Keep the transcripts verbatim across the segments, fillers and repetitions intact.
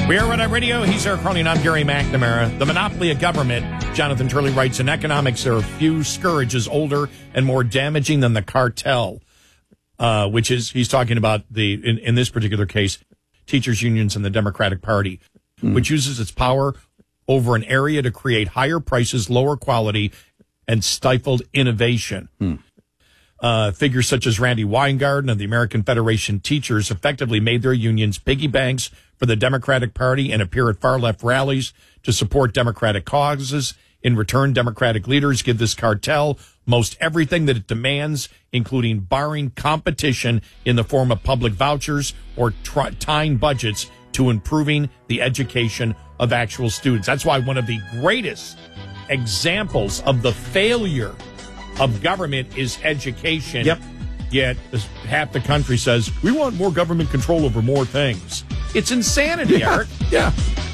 We are Red Eye Radio. He's Eric Carney, and I'm Gary McNamara. The monopoly of government, Jonathan Turley writes, in economics, there are few scourges older and more damaging than the cartel, uh, which is, he's talking about the, in, in this particular case, teachers' unions and the Democratic Party, mm. which uses its power over an area to create higher prices, lower quality, and stifled innovation. Mm. Uh, figures such as Randy Weingarten of the American Federation Teachers effectively made their unions piggy banks for the Democratic Party and appear at far-left rallies to support Democratic causes. In return, Democratic leaders give this cartel most everything that it demands, including barring competition in the form of public vouchers or tr- tying budgets to improving the education of actual students. That's why one of the greatest examples of the failure of government is education. Yep. Yet half the country says, we want more government control over more things. It's insanity, yeah. Eric. Yeah.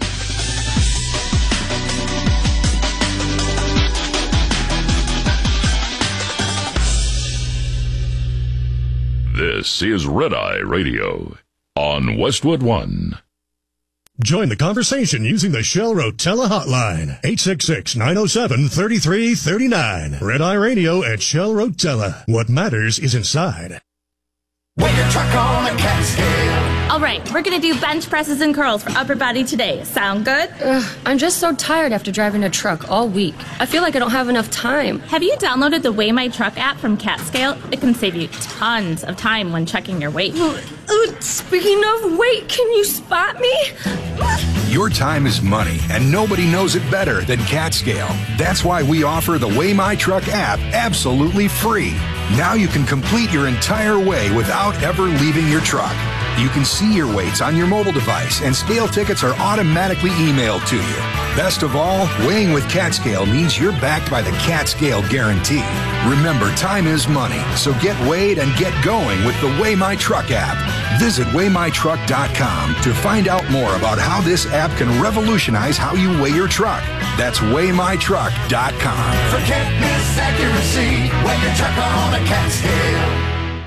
This is Red Eye Radio on Westwood One. Join the conversation using the Shell Rotella hotline, eight six six, nine oh seven, three three three nine. Red Eye Radio at Shell Rotella. What matters is inside. Weigh your truck on a cat scale. All right, we're going to do bench presses and curls for upper body today. Sound good? Ugh, I'm just so tired after driving a truck all week. I feel like I don't have enough time. Have you downloaded the Weigh My Truck app from CatScale? It can save you tons of time when checking your weight. Uh, uh, speaking of weight, can you spot me? Your time is money, and nobody knows it better than CatScale. That's why we offer the Weigh My Truck app absolutely free. Now you can complete your entire weigh without ever leaving your truck. You can see your weights on your mobile device, and scale tickets are automatically emailed to you. Best of all, weighing with CatScale means you're backed by the CatScale guarantee. Remember, time is money, so get weighed and get going with the Weigh My Truck app. Visit weigh my truck dot com to find out more about how this app can revolutionize how you weigh your truck. That's weigh my truck dot com. Forget miss accuracy. Weigh your truck on a cat scale.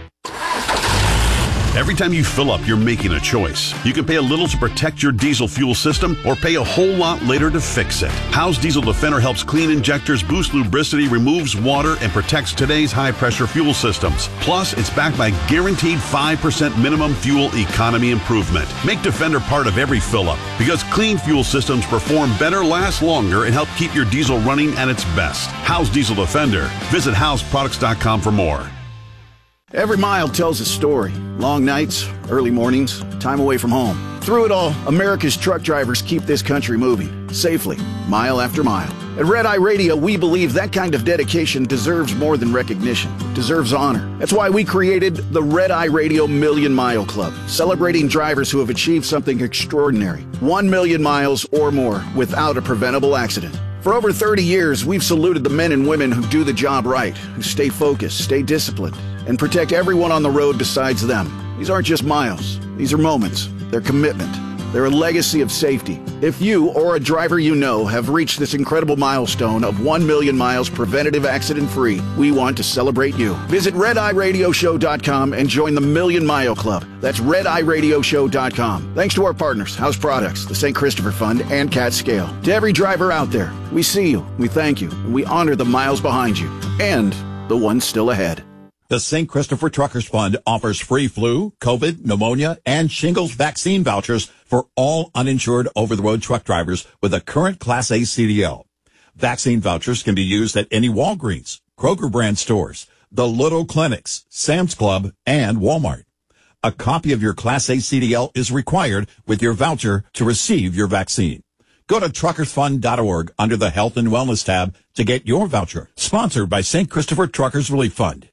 Every time you fill up, you're making a choice. You can pay a little to protect your diesel fuel system or pay a whole lot later to fix it. Howe's Diesel Defender helps clean injectors, boost lubricity, removes water, and protects today's high-pressure fuel systems. Plus, it's backed by guaranteed five percent minimum fuel economy improvement. Make Defender part of every fill-up because clean fuel systems perform better, last longer, and help keep your diesel running at its best. Howe's Diesel Defender. Visit house products dot com for more. Every mile tells a story. Long nights, early mornings, time away from home. Through it all, America's truck drivers keep this country moving, safely, mile after mile. At Red Eye Radio, we believe that kind of dedication deserves more than recognition, deserves honor. That's why we created the Red Eye Radio Million Mile Club, celebrating drivers who have achieved something extraordinary. One million miles or more without a preventable accident. For over thirty years, we've saluted the men and women who do the job right, who stay focused, stay disciplined, and protect everyone on the road besides them. These aren't just miles. These are moments. They're commitment. They're a legacy of safety. If you or a driver you know have reached this incredible milestone of one million miles preventative accident-free, we want to celebrate you. Visit red eye radio show dot com and join the Million Mile Club. That's red eye radio show dot com. Thanks to our partners, House Products, the Saint Christopher Fund, and CatScale. To every driver out there, we see you, we thank you, and we honor the miles behind you and the ones still ahead. The Saint Christopher Truckers Fund offers free flu, COVID, pneumonia, and shingles vaccine vouchers for all uninsured over-the-road truck drivers with a current Class A C D L. Vaccine vouchers can be used at any Walgreens, Kroger brand stores, the Little Clinics, Sam's Club, and Walmart. A copy of your Class A C D L is required with your voucher to receive your vaccine. Go to truckers fund dot org under the Health and Wellness tab to get your voucher. Sponsored by Saint Christopher Truckers Relief Fund.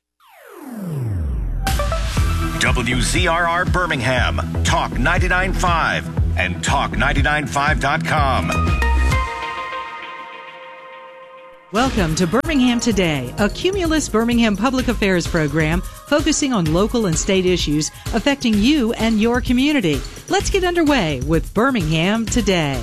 W Z R R Birmingham, Talk ninety-nine point five, and talk ninety-nine point five dot com. Welcome to Birmingham Today, a Cumulus Birmingham public affairs program focusing on local and state issues affecting you and your community. Let's get underway with Birmingham Today.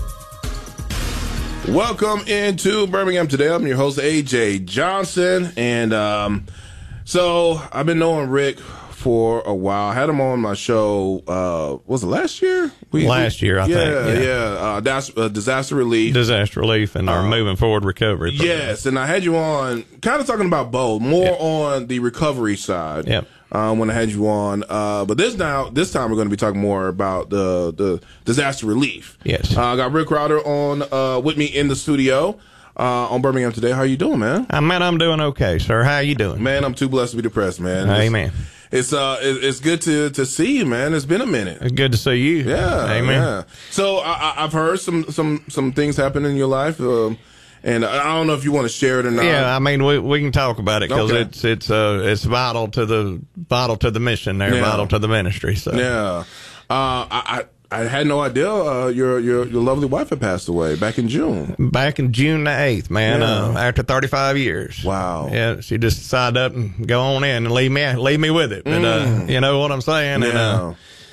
Welcome into Birmingham Today. I'm your host, A J Johnson, and um, so I've been knowing Rick for a while. I had him on my show. Uh, was it last year? We, last year, I yeah, think. Yeah, yeah. Uh, that's uh, disaster relief. Disaster relief and our uh, moving forward recovery program. Yes, and I had you on, kind of talking about both, more yep. on the recovery side. Yep. Um, when I had you on, uh, but this now, this time we're going to be talking more about the the disaster relief. Yes. Uh, I got Rick Crowder on uh, with me in the studio. Uh, on Birmingham Today. How you doing, man? Uh, man, I'm doing okay, sir. How you doing? Man, I'm too blessed to be depressed, man. Amen. It's, it's uh, it's good to to see you, man. It's been a minute. It's good to see you. Yeah, amen. Yeah. So I, I've heard some some some things happen in your life, um, and I don't know if you want to share it or not. Yeah, I mean we we can talk about it because okay. it's it's uh it's vital to the vital to the mission there, yeah. vital to the ministry. So yeah, uh, I. I I had no idea uh, your your your lovely wife had passed away back in June. Back in June the eighth, man. Yeah. Uh, after thirty-five years. Wow. Yeah, she just decided up and go on in and leave me leave me with it. But mm. uh, you know what I'm saying? Yeah. And, uh,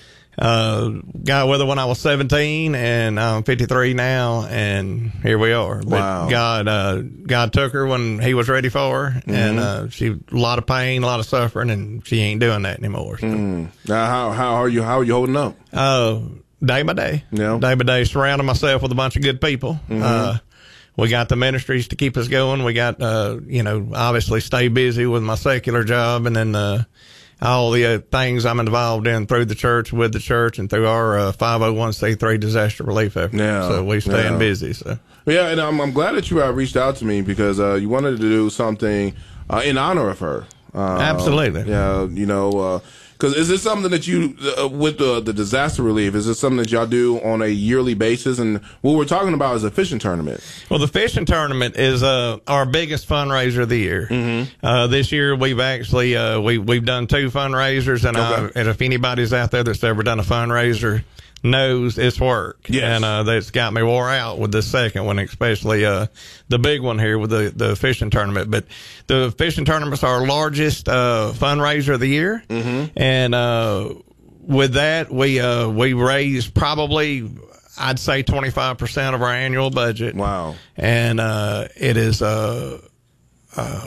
uh, got with her when I was seventeen, and I'm fifty-three now, and here we are. But wow. God, uh, God took her when He was ready for her, mm-hmm. and uh, she a lot of pain, a lot of suffering, and she ain't doing that anymore. So. Mm. Now, how how are you? How are you holding up? Uh. Day by day, yeah. day by day, surrounding myself with a bunch of good people. Mm-hmm. Uh, we got the ministries to keep us going. We got, uh, you know, obviously stay busy with my secular job, and then uh, all the uh, things I'm involved in through the church, with the church, and through our uh, five oh one c three disaster relief effort. Yeah. So we staying yeah. busy. So yeah, and I'm, I'm glad that you uh, reached out to me because uh, you wanted to do something uh, in honor of her. Uh, Absolutely. Yeah, you know. Uh, Because is this something that you, uh, with the, the disaster relief, is this something that y'all do on a yearly basis? And what we're talking about is a fishing tournament. Well, the fishing tournament is uh, our biggest fundraiser of the year. Mm-hmm. Uh, this year, we've actually uh, we we've done two fundraisers, and, okay. uh, and if anybody's out there that's ever done a fundraiser, knows it's work. Yes. And uh, that's got me wore out with the second one, especially uh, the big one here with the, the fishing tournament. But the fishing tournament's our largest uh, fundraiser of the year. Mm-hmm. And uh, with that, we uh, we raise probably, I'd say, twenty-five percent of our annual budget. Wow. And uh, it is... Uh, uh,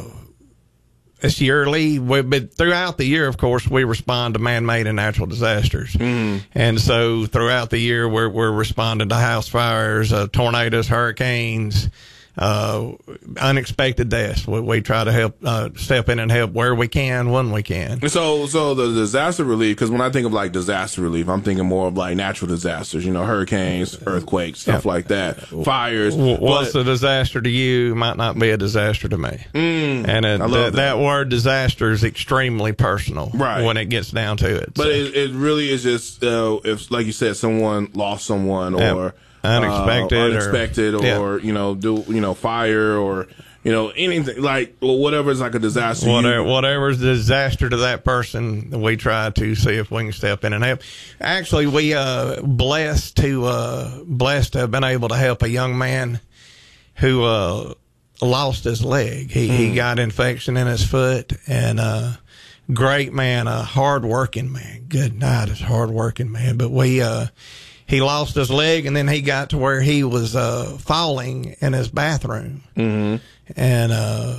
It's yearly, but throughout the year, of course, we respond to man-made and natural disasters. Mm. And so throughout the year, we're, we're responding to house fires, uh, tornadoes, hurricanes, uh, unexpected deaths. We, we try to help, uh, step in and help where we can, when we can. So, so the disaster relief, because when I think of like disaster relief, I'm thinking more of like natural disasters, you know, hurricanes, earthquakes, stuff yeah. like that, fires. What's but, a disaster to you might not be a disaster to me. Mm, and it, I love th- that. that word disaster is extremely personal right. when it gets down to it. But so. it, it really is just, uh, if, like you said, someone lost someone or, yeah. Unexpected, uh, unexpected, or, or or you know, do you know, fire, or you know, anything like well, whatever is like a disaster. Whatever, you, whatever's a disaster to that person, we try to see if we can step in and help. Actually, we uh blessed to uh blessed to have been able to help a young man who uh lost his leg. He mm. he got infection in his foot, and uh great man, a hard working man. Good night, is hard working man. But we uh. He lost his leg, and then he got to where he was uh, falling in his bathroom. Mm-hmm. And uh,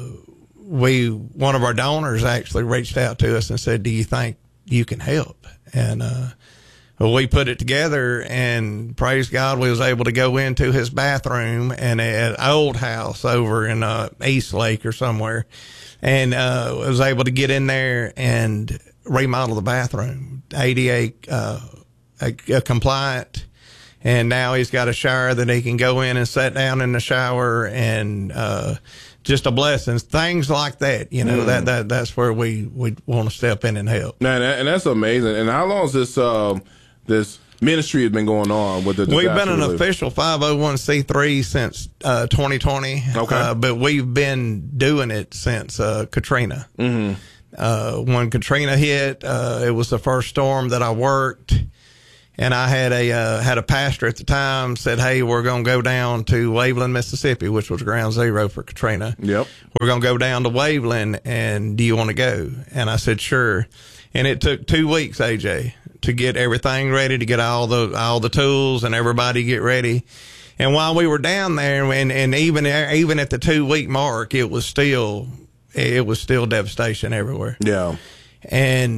we, one of our donors actually reached out to us and said, "Do you think you can help?" And uh, well, we put it together, and praise God, we was able to go into his bathroom and at an old house over in uh, East Lake or somewhere, and uh, was able to get in there and remodel the bathroom, A D A uh, A, a compliant, and now he's got a shower that he can go in and sit down in the shower, and uh just a blessing. Things like that, you know, mm. that that that's where we we want to step in and help. Man, and that's amazing. And how long has this um this ministry has been going on with the disaster We've been an relief? official five oh one c three since uh twenty twenty. Okay. Uh, but we've been doing it since uh Katrina. Mm-hmm. Uh when Katrina hit, uh it was the first storm that I worked. And I had a uh, had a pastor at the time said, "Hey, we're going to go down to Waveland, Mississippi," which was ground zero for Katrina. Yep. We're going to go down to Waveland, and do you want to go? And I said, "Sure." And it took two weeks, A J, to get everything ready, to get all the all the tools and everybody get ready. And while we were down there, and and even even at the two week mark, it was still it was still devastation everywhere. Yeah. And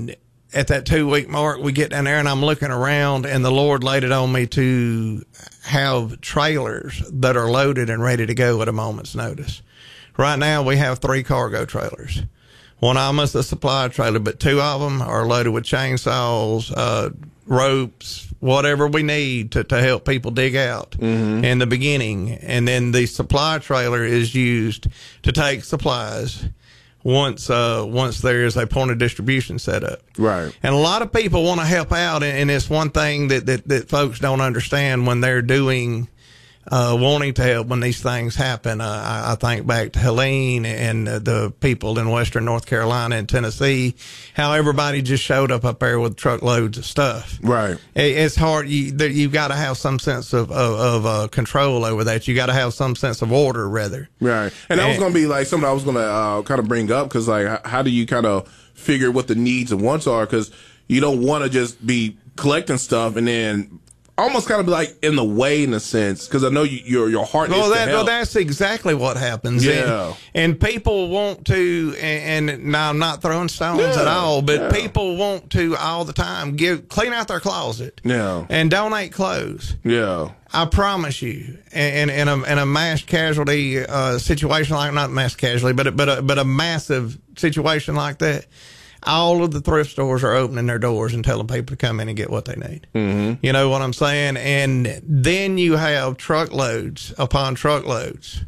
at that two week mark, we get down there and I'm looking around, and the Lord laid it on me to have trailers that are loaded and ready to go at a moment's notice. Right now we have three cargo trailers. One of them is a supply trailer, but two of them are loaded with chainsaws, uh, ropes, whatever we need to, to help people dig out mm-hmm. in the beginning. And then the supply trailer is used to take supplies once uh, once there is a point of distribution set up. Right. And a lot of people want to help out, and, and it's one thing that, that, that folks don't understand when they're doing Uh, wanting to help when these things happen. Uh, I, I think back to Helene and uh, the people in Western North Carolina and Tennessee, how everybody just showed up up there with truckloads of stuff. Right. It, it's hard. You, there, you've got to have some sense of, of, of uh, control over that. You got to have some sense of order, rather. Right. And that and, was going to be like something I was going to uh, kind of bring up, because like, how do you kind of figure what the needs and wants are? Because you don't want to just be collecting stuff and then almost kind of like in the way, in a sense, because I know you, your your heart well, is that, to help. Well, that's exactly what happens. Yeah. And, and people want to, and, and now I'm not throwing stones yeah. at all, but yeah. people want to all the time give clean out their closet yeah. and donate clothes. Yeah. I promise you, in, in, a, in a mass casualty uh, situation like, not mass casualty, but, but, a, but a massive situation like that, all of the thrift stores are opening their doors and telling people to come in and get what they need. Mm-hmm. You know what I'm saying? And then you have truckloads upon truckloads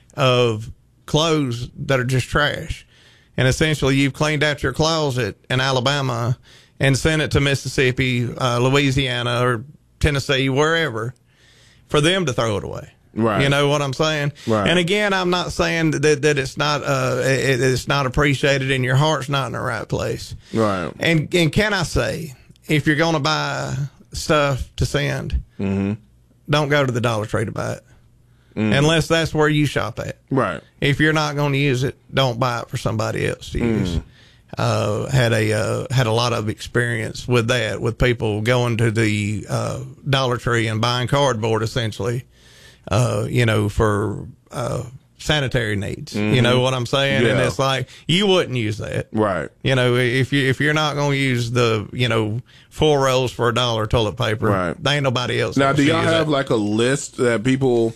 of clothes that are just trash. And essentially you've cleaned out your closet in Alabama and sent it to Mississippi, uh, Louisiana, or Tennessee, wherever, for them to throw it away. Right. You know what I'm saying? Right. And again, I'm not saying that, that it's not, uh, it, it's not appreciated and your heart's not in the right place. Right. And, and can I say, if you're going to buy stuff to send, mm-hmm. don't go to the Dollar Tree to buy it. Mm-hmm. Unless that's where you shop at. Right. If you're not going to use it, don't buy it for somebody else to use. Mm-hmm. Uh, had a, uh, had a lot of experience with that, with people going to the, uh, Dollar Tree and buying cardboard essentially. Uh, you know, for, uh, sanitary needs. Mm-hmm. You know what I'm saying? Yeah. And it's like, you wouldn't use that. Right. You know, if you, if you're not going to use the, you know, four rolls for a dollar toilet paper, right. there ain't nobody else. Now, do y'all have that. like a list that people,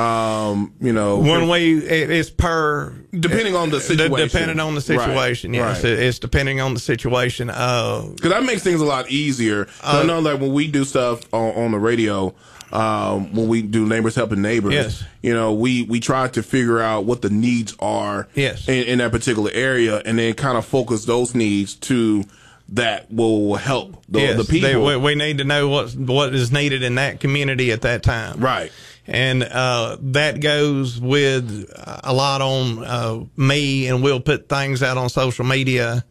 um, you know, when we, it, it's per, depending on the situation, depending on the situation. Right. Yes. Right. It, it's depending on the situation. Uh, cause that makes things a lot easier. Uh, I know like when we do stuff on, on the radio, Um, when we do Neighbors Helping Neighbors, yes. you know, we, we try to figure out what the needs are yes. in, in that particular area, and then kind of focus those needs to that will help the, yes. the people. They, we, we need to know what, what is needed in that community at that time. Right. And, uh, that goes with a lot on, uh, me, and we'll put things out on social media.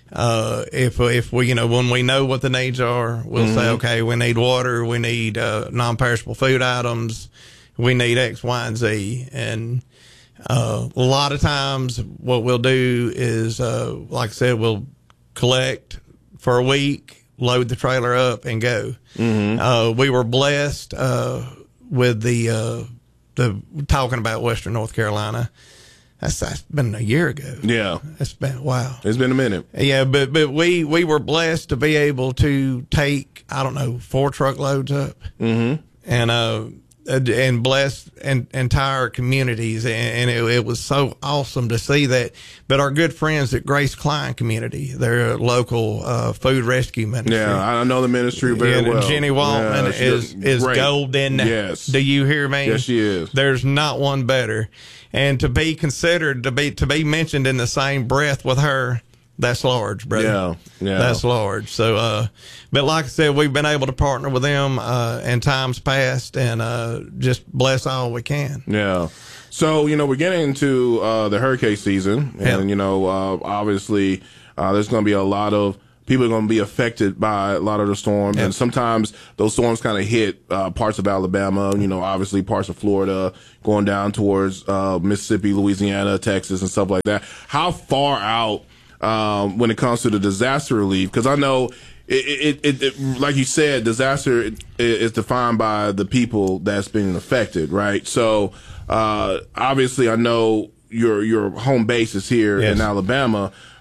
Uh, if, if we, you know, when we know what the needs are, we'll mm-hmm. say, okay, we need water, we need, uh, non-perishable food items, we need X, Y, and Z. And, uh, a lot of times what we'll do is, uh, like I said, we'll collect for a week, load the trailer up and go. Mm-hmm. Uh, we were blessed, uh, with the, uh, the, talking about Western North Carolina. That's, that's been a year ago. Yeah. It's been, wow. It's been a minute. Yeah, but, but we, we were blessed to be able to take, I don't know, four truckloads up. Mm-hmm. And, uh, and bless en- entire communities. And, and it, it was so awesome to see that. But our good friends at Grace Klein Community, they're a local, uh, food rescue ministry. Yeah, I know the ministry very and well. Jenny Waltman yeah, is, is great. golden. Yes. Do you hear me? Yes, she is. There's not one better. And to be considered, to be, to be mentioned in the same breath with her, that's large, brother. Yeah, yeah. That's large. So, uh, but like I said, we've been able to partner with them, uh, in times past, and, uh, just bless all we can. Yeah. So, you know, we're getting into, uh, the hurricane season, and, yeah. you know, uh, obviously, uh, there's going to be a lot of people are going to be affected by a lot of the storms, yeah. and sometimes those storms kind of hit, uh, parts of Alabama, you know, obviously parts of Florida, going down towards, uh, Mississippi, Louisiana, Texas, and stuff like that. How far out, Um, when it comes to the disaster relief, because I know it, it, it, it, like you said, disaster is defined by the people that's being affected, right? So, uh, obviously I know your, your home base is here yes. in Alabama,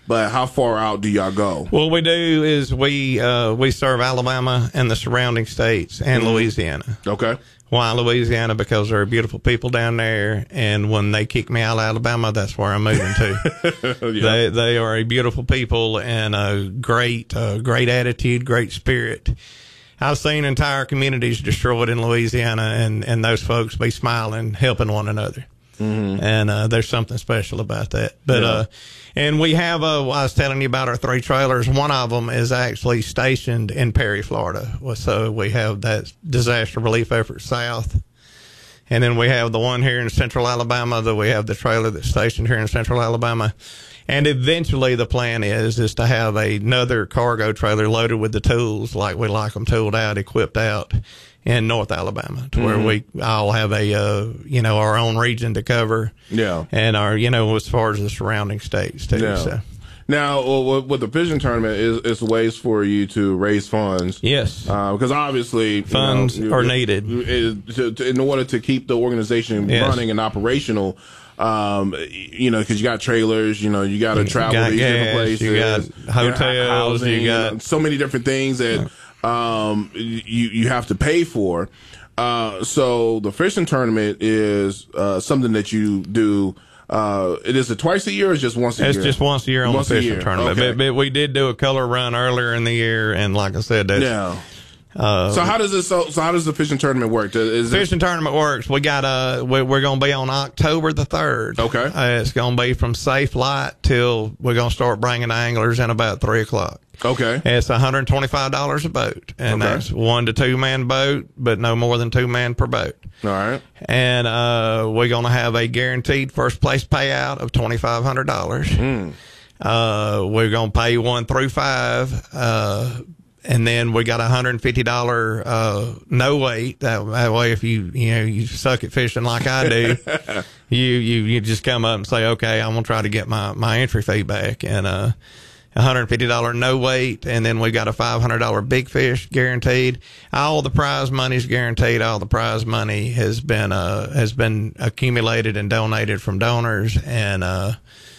but how far out do y'all go? What we do is we uh, we serve Alabama and the surrounding states and mm-hmm. Louisiana. Okay. Why Louisiana? Because there are beautiful people down there, and when they kick me out of Alabama, that's where I'm moving to. yeah. They they are a beautiful people and a great uh, great attitude, great spirit. I've seen entire communities destroyed in Louisiana, and, and those folks be smiling, helping one another. Mm-hmm. And uh, there's something special about that. But yeah. uh, and we have, uh, I was telling you about our three trailers. One of them is actually stationed in Perry, Florida. So we have that disaster relief effort south. And then we have the one here in Central Alabama, that we have the trailer that's stationed here in Central Alabama. And eventually the plan is, is to have another cargo trailer loaded with the tools, like we like them tooled out, equipped out in North Alabama, to mm-hmm. where we all have a, uh, you know, our own region to cover. Yeah. And our, you know, as far as the surrounding states too. Yeah. So. Now, well, with the fishing tournament, is it's ways for you to raise funds. Yes, uh, because obviously funds you know, are it, needed it, to, to, in order to keep the organization yes. running and operational. Um, you know, because you got trailers, you know, you got to travel got to these gas, different places, you got hotels, you, know, housing, you got you know, so many different things that um you you have to pay for. Uh, so the fishing tournament is uh something that you do. Uh, it is a twice a year or just once a it's year? It's just once a year on once the fishing tournament. Okay. But, but we did do a color run earlier in the year, and like I said, that's, yeah. Uh, so how does this? So, so how does the fishing tournament work? Is fishing this... tournament works. We got uh we, we're going to be on October the third. Okay. Uh, it's going to be from safe light till we're going to start bringing anglers in about three o'clock. Okay. It's one hundred twenty-five dollars a boat, and okay. that's one to two man boat, but no more than two man per boat. All right. And uh, we're going to have a guaranteed first place payout of twenty-five hundred dollars. Mm. Uh, we're going to pay one through five. Uh, And then we got a hundred and fifty dollar uh, no wait. That, that way, if you you know you suck at fishing like I do, you you you just come up and say, okay, I'm gonna try to get my my entry fee back, and uh, a hundred and fifty dollar no wait. And then we got a five hundred dollar big fish guaranteed. All the prize money's guaranteed. All the prize money has been uh has been accumulated and donated from donors, and uh.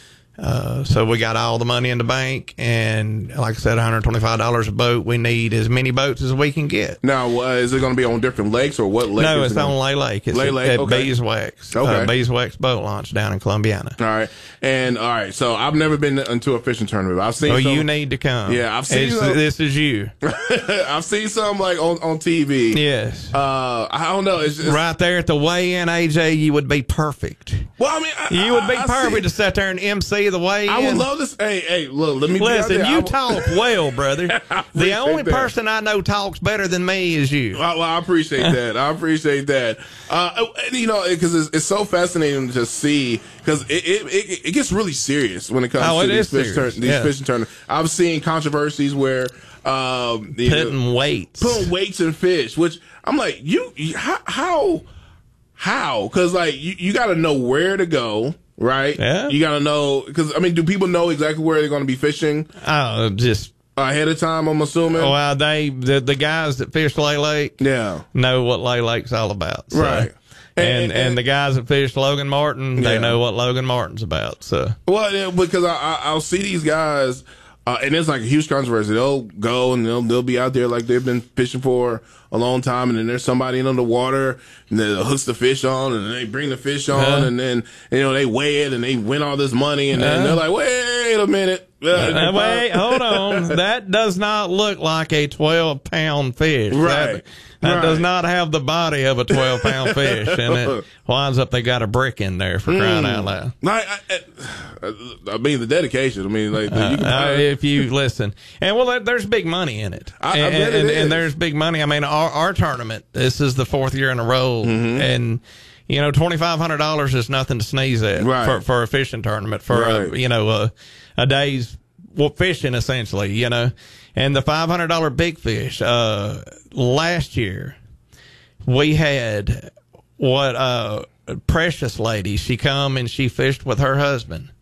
Uh, so we got all the money in the bank, and like I said, one hundred twenty-five dollars a boat. We need as many boats as we can get. Now, uh, is it going to be on different lakes, or what lake? No, is it's it on Lay Lake. It's Lay at, Lake, at okay. Beeswax. Okay. Uh, Beeswax Boat Launch down in Columbiana. All right. And, all right, so I've never been into a fishing tournament. I've seen Oh, some, you need to come. Yeah, I've seen some, This is you. I've seen some, like, on, on T V. Yes. Uh, I don't know. It's, it's, right there at the weigh-in, A J, you would be perfect. Well, I mean, I, you would be I, I perfect see. to sit there and M C the weigh-in. I would love this. Hey, hey, look, let me Listen, be out there. you I, talk well, brother. The only that. person I know talks better than me is you. Well, well I appreciate that. I appreciate that. Uh, you know, because it's, it's so fascinating to see, because it, it, it, it gets really serious when it comes oh, to it these, fish serious. Tur- these yeah. fishing tournaments. I've seen controversies where um, you putting know, weights, putting weights in fish, which I'm like, you, you how, how, how? Because like you, you got to know where to go. Right? Yeah. You got to know, because, I mean, do people know exactly where they're going to be fishing? Oh, just ahead of time, I'm assuming? Well, they, the, the guys that fish Lay Lake yeah. know what Lay Lake's all about. So. Right. And, and, and, and the guys that fish Logan Martin, they yeah. know what Logan Martin's about. So, well, yeah, because I, I, I'll see these guys, uh, and it's like a huge controversy. They'll go and they'll they'll be out there like they've been fishing for a long time, and then there's somebody in the water and then hooks the fish on, and then they bring the fish on, uh, and then you know they weigh it and they win all this money, and then uh, they're like, wait a minute. Uh, wait, hold on. That does not look like a twelve pound fish. Right. That, that right. does not have the body of a twelve pound fish. And it winds up they got a brick in there, for crying mm. out loud. Like, I, I, I mean, the dedication. I mean, like, you can uh, if you listen. And well, there's big money in it. I, I and, bet it and, is. and there's big money. I mean, our, our tournament, this is the fourth year in a row. Mm-hmm. And, you know, twenty-five hundred dollars is nothing to sneeze at right. for, for a fishing tournament, for, right. a, you know, a, a day's well, fishing, essentially, you know. And the five hundred dollar big fish, uh, last year, we had what uh, Precious Lady, she come and she fished with her husband.